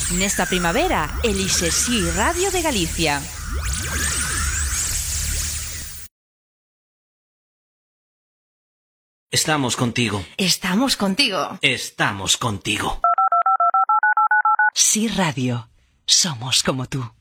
Nesta primavera, elixe Si Radio de Galicia. Estamos contigo. Estamos contigo. Estamos contigo. Si Radio. Somos como tú.